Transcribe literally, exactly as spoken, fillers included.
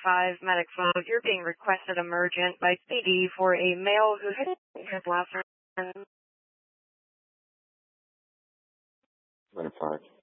five medic phone. You're being requested emergent by Speedy for a male who hit his last. Medic five.